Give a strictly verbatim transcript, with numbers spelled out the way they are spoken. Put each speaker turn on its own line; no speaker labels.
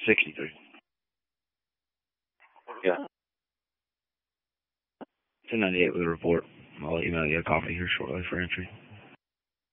sixty-three. Yeah. ten ninety-eight with a report. I'll email you a copy here shortly for entry.